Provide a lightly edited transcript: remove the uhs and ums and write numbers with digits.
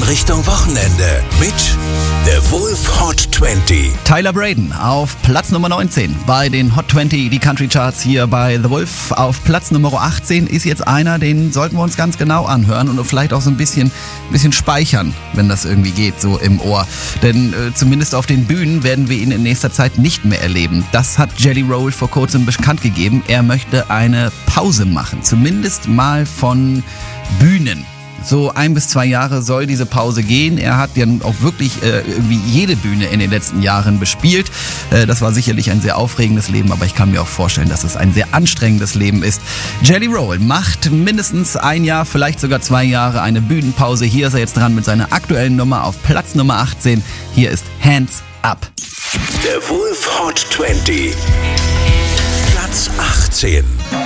Richtung Wochenende mit The Wolf Hot 20. Tyler Braden auf Platz Nummer 19 bei den Hot 20, die Country Charts hier bei The Wolf. Auf Platz Nummer 18 ist jetzt einer, den sollten wir uns ganz genau anhören und vielleicht auch so ein bisschen speichern, wenn das irgendwie geht, so im Ohr. Denn zumindest auf den Bühnen werden wir ihn in nächster Zeit nicht mehr erleben. Das hat Jelly Roll vor kurzem bekannt gegeben. Er möchte eine Pause machen, zumindest mal von Bühnen. So 1 bis 2 Jahre soll diese Pause gehen. Er hat ja auch wirklich irgendwie jede Bühne in den letzten Jahren bespielt. Das war sicherlich ein sehr aufregendes Leben, aber ich kann mir auch vorstellen, dass es ein sehr anstrengendes Leben ist. Jelly Roll macht mindestens 1 Jahr, vielleicht sogar 2 Jahre eine Bühnenpause. Hier ist er jetzt dran mit seiner aktuellen Nummer auf Platz Nummer 18. Hier ist Hands Up. The Wolf Hot 20. Platz 18.